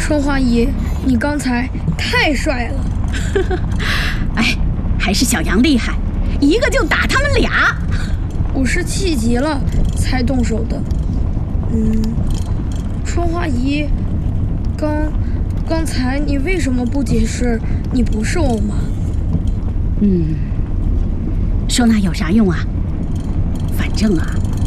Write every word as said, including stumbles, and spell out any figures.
春花姨，你刚才太帅了。 哎，还是小杨厉害，一个就打他们俩。 我是气急了才动手的。嗯，春花姨，刚刚才你为什么不解释你不是我妈？ 嗯，说那有啥用啊？反正啊，